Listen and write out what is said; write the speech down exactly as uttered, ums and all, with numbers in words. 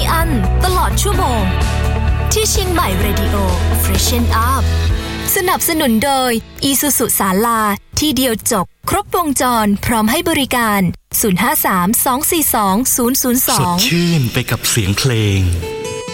อั้นตลอดชั่วโมงที่เชียงใหม่ Radio Freshen Up สนับสนุนโดย Isuzu ศาลาที่เดียวจบครบวงจรพร้อมให้บริการศูนย์ ห้า สาม สอง สี่ สอง ศูนย์ ศูนย์ สองสดชื่นไปกับเสียงเพลง